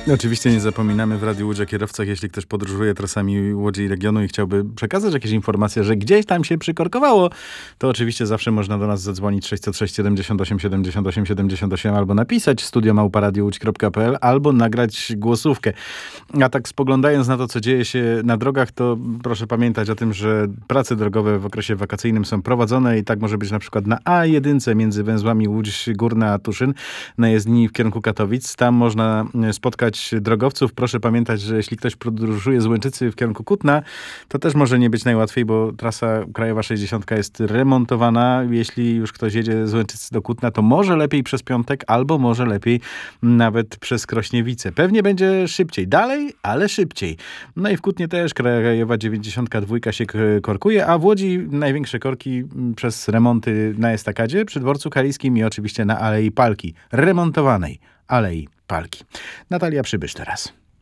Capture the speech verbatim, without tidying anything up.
Oczywiście nie zapominamy w Radiu Łódź o kierowcach, jeśli ktoś podróżuje trasami Łodzi i regionu i chciałby przekazać jakieś informacje, że gdzieś tam się przykorkowało, to oczywiście zawsze można do nas zadzwonić sześćset sześć siedemdziesiąt osiem siedemdziesiąt osiem siedemdziesiąt osiem albo napisać studio małpa radio łódź kropka p l albo nagrać głosówkę. A tak spoglądając na to, co dzieje się na drogach, to proszę pamiętać o tym, że prace drogowe w okresie wakacyjnym są prowadzone i tak może być na przykład na A jeden między węzłami Łódź Górna a Tuszyn na jezdni w kierunku Katowic. Tam można spotkać drogowców. Proszę pamiętać, że jeśli ktoś podróżuje z Łęczycy w kierunku Kutna, to też może nie być najłatwiej, bo trasa krajowa sześćdziesiąt jest remontowana. Jeśli już ktoś jedzie z Łęczycy do Kutna, to może lepiej przez Piątek, albo może lepiej nawet przez Krośniewice. Pewnie będzie szybciej. Dalej, ale szybciej. No i w Kutnie też krajowa dziewięćdziesiąt dwa się korkuje, a w Łodzi największe korki przez remonty na estakadzie, przy dworcu kaliskim i oczywiście na Alei Palki. Remontowanej Alei Palki. Natalia Przybysz teraz.